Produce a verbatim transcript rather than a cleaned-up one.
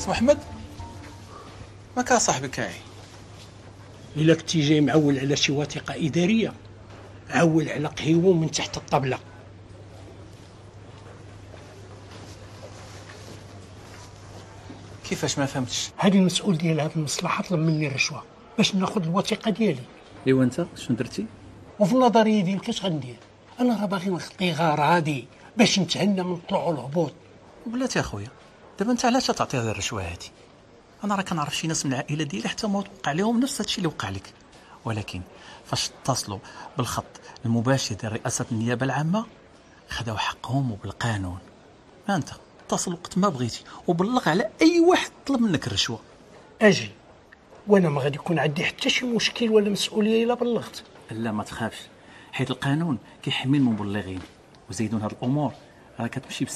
محمد ما كان صاحبك كاعي الا كنتي جاي معول على شي وثيقه اداريه عول على قهيوه من تحت الطبله. كيفاش؟ ما فهمتش. هذه المسؤول ديال هذه المصلحه طلب مني رشوه باش ناخذ الوثيقه ديالي. ايوا انت شنو درتي؟ وفي النظريه ديالك اش غندير؟ انا راه باغي نخطي غراضي باش نتهنى من الطلوع والهبوط. وبلاتي اخويا دابا انت علاش تعطي هذه الرشوه هذه؟ انا راه كنعرف شي ناس من العائله ديالي حتى ما وقع لهم نفس هادشي اللي وقع لك، ولكن فاش اتصلوا بالخط المباشر ديال رئاسه النيابه العامه خداو حقهم وبالقانون. ما انت اتصل وقت ما بغيتي وبلغ على اي واحد طلب منك الرشوه. اجي وانا ما غادي يكون عندي حتى شي مشكل ولا مسؤوليه الا بلغت. لا ما تخافش، حيت القانون كيحمي المبلغين، وزيدون هاد الامور راه كتمشي